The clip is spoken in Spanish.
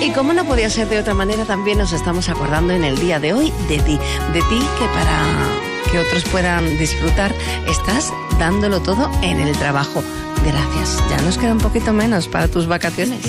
Y como no podía ser de otra manera, también nos estamos acordando en el día de hoy de ti que para que otros puedan disfrutar estás dándolo todo en el trabajo. Gracias, ya nos queda un poquito menos para tus vacaciones.